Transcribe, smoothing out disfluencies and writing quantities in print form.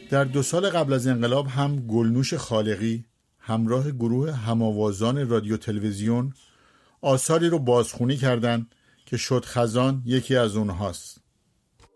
در 2 سال قبل از انقلاب هم گلنوش خالقی همراه گروه هم‌آوازان رادیو تلویزیون آثاری رو بازخوانی کردند که شد خزان یکی از اونهاست.